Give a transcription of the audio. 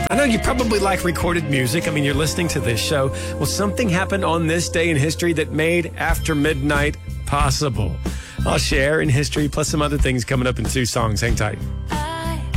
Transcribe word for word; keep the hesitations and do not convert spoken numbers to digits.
I know you probably like recorded music. I mean, you're listening to this show. Well, something happened on this day in history that made After Midnight possible. I'll share in history, plus some other things coming up in two songs. Hang tight.